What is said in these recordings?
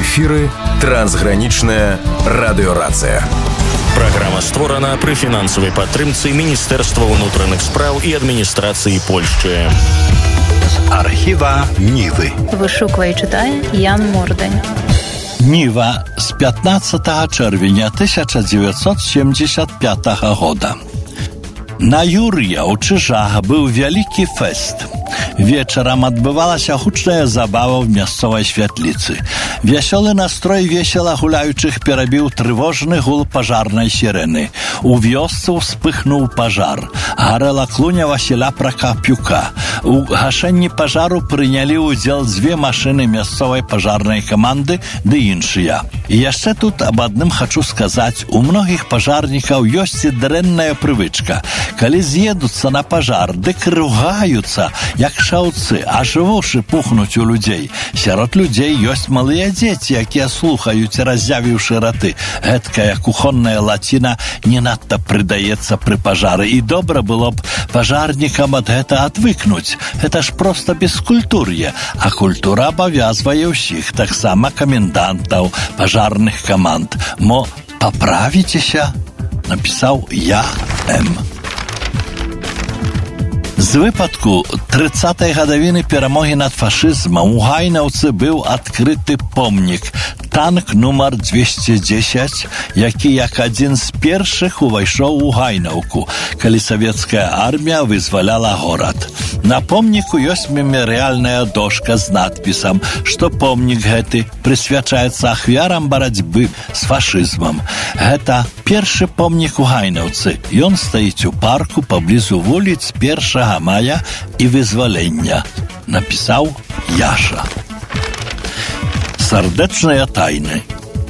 эфіры трансгранічная радыёрацыя. Праграма створана пры фінансавай падтрымцы Міністэрства ўнутраных спраў і адміністрацыі Польшчы. Архіва Нівы. Вышуквае і чытае Ян Мордань. Ніва з 15 чэрвеня 1975 года. На Юр'я ў Чыжах быў вялікі фэст. Вечарам адбывалася гучная забава ў мясцовай святліцы. Вясёлы настрой весела гуляючых перабіў трывожны гул пажарнай сірэны. У вёсцы ўспыхнуў пажар. Гарэла клуня Васіля Пракапюка. У гашэнні пажару прынялі ўдзел 2 машыны мясцовай пажарнай каманды ды іншыя. І яшчэ тут аб адным хачу сказаць, у многіх пажарнікаў ёсць і дрэнная прывычка. Калі з'едуцца на пажар, дык ругаюцца, як шаўцы, аж вушы пухнуць у людзей. Сярод людзей ёсць малыя дзеці, якія слухаюць, раззявіўшы раты. Гэткая кухонная лаціна не надта прыдаецца пры пажары, і добра было б пажарнікам ад гэта адвыкнуць. Гэта ж проста бескультур'е, а культура абавязвае ўсіх, таксама камендантаў, пажарных каманд. Мо паправіцеся? Напісаў я М. З выпадку 30-й гадавіны перамогі над фашызмам у Гайнаўцы быў адкрыты помнік танк нумар 210, які як адзін з першых увайшоў у Гайнаўку, калі савецкая армія вызваляла горад. На помніку ёсць мемарыяльная дошка з надпісам, што помнік гэты прысвячаецца ахвярам барацьбы з фашызмам. Гэта першы помнік у Гайнаўцы. Ён стаіць у парку паблізу вуліц 1 мая і вызвалення. Напісаў Яша. Сардэчныя тайны.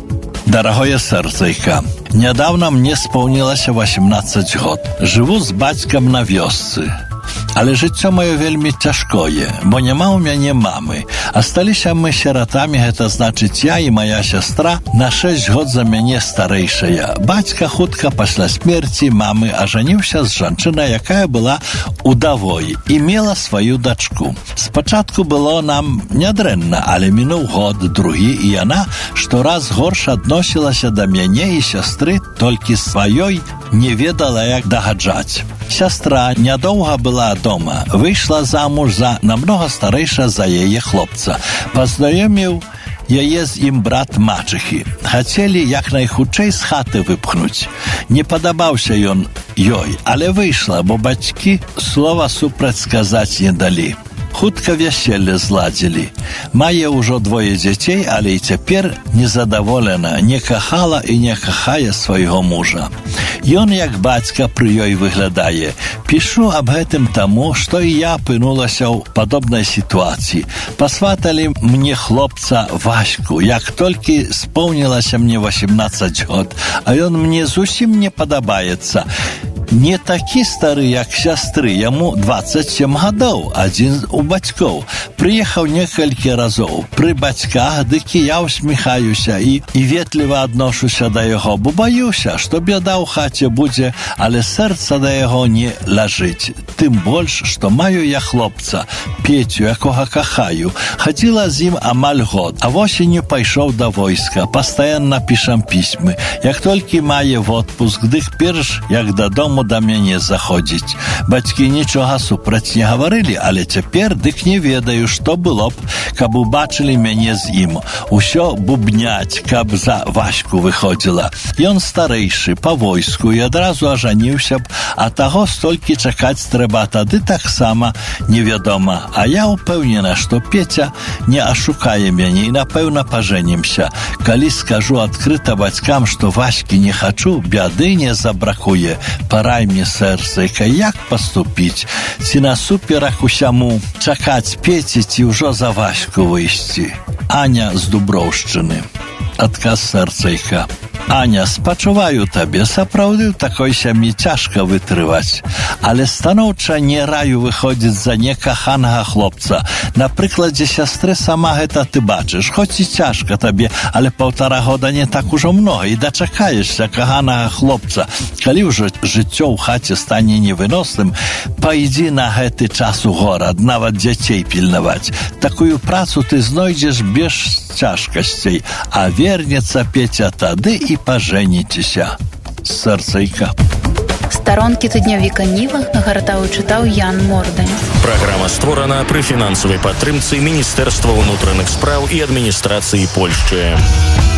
Дарагое сэрцайка, нядаўна мне спаўнілася 18 год. Жыву з бацькам на вёсцы. Але жыццё маё вельмі цяжкое, бо няма ў мяне мамы. Асталіся мы сіратамі, гэта значыць я і моя сястра на 6 год за мяне старэйшая. Бацька хутка пасля смерці мамы ажаніўся з жанчынай, якая была удавой і мела сваю дачку. Спачатку было нам нядрэнна, але мінуў год, другі, і яна штораз горш адносілася да мяне і сястры, толькі сваёй не ведала, як дагаджаць. Сястра нядоўга была дома, выйшла замуж за намнога старэйша за яе хлопца. Пазнаёміў яе з ім брат мачыхі. Хацелі як найхутчэй з хаты выпхнуць. Не падабаўся ён ёй, але выйшла, бо бацькі слова супраць сказаць не далі. Хутка вяселле зладзілі. Мае ўжо 2 дзяцей, але і цяпер незадаволена, не кахала і не кахае свайго мужа. Ён, як бацька, пры ёй выглядае. Пішу аб гэтым таму, што і я апынулася ў падобнай сітуацыі. Пасваталі мне хлопца Ваську, як толькі споўнілася мне 18 год, а ён мне зусім не падабаецца. Не такі стары, як сястры, яму 27 гадоў, адзін у бацькоў. Прыехаў некалькі разоў. Пры бацьках, дык і я усміхаюся і ветліва адношуся да яго, бо баюся, што бяда ў хаце будзе, але сэрца да яго не ляжыць. Тым больш, што маю я хлопца, Петю, якога кахаю. Хадзіла з ім амаль год, а восенню пайшоў да войска. Пастаянна пішам пісьмы. Як толькі мае в отпуск, дык перш, як дадому да мяне заходзіць. Бацькі нічога супраць не гаварылі, але цяпер дык не ведаю, што было б, каб убачылі мяне з ім. Усё бубняць, каб за Ваську выходзіла. Ён старэйшы, па войску, і адразу ажаніўся б, а таго столькі чакаць трэба, тады таксама невядома. А я ўпэўнена, што Петя не ашукае мяне і, напэўна, пажэнімся. Калі скажу адкрыта бацькам, што Ваські не хачу, бяды не забракуе. Парай мне, сэрцайка, як паступіць? Ці насуперак усяму чакаць Пеці, ці ўжо за Ваську выйсці? Аня з Дуброўшчыны. Адказ сэрцайка. Аня, спачуваю табе, сапраўды ў такой сям'і цяжка вытрываць, але станоўча не раю выходзіць за некаханага хлопца. На прыкладзе сястры сама гэта ты бачыш, хоць і цяжка табе, але 1,5 года не так ужо многа, і дачакаешся каханага хлопца. Калі ўжо жыццё ў хаце стане невыносным, пайдзі на гэты час у горад, нават дзяцей пільнаваць. Такую працу ты знойдзеш без цяжкасцей, а вернецца Петя тады і пажэніцеся. Сэрцайка. Старонкі тыднёвіка Ніва нагартаў і чытаў Ян Мордань. Праграма створана пры фінансавай падтрымцы Міністэрства ўнутраных спраў і адміністрацыі Польшчы.